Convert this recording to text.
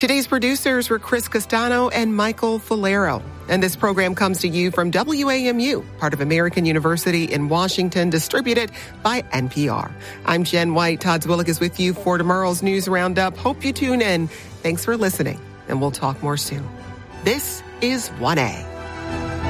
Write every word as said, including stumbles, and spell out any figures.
Today's producers were Chris Castano and Michael Falero. And this program comes to you from W A M U, part of American University in Washington, distributed by N P R. I'm Jen White. Todd Zwillig is with you for tomorrow's News Roundup. Hope you tune in. Thanks for listening, and we'll talk more soon. This is one A.